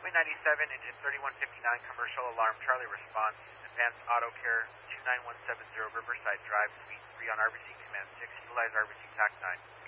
Flight 97, engine 3159, commercial alarm, Charlie response, Advanced Auto Care 29170, Riverside Drive, Suite 3 on RBC Command 6, utilize RBC TAC 9.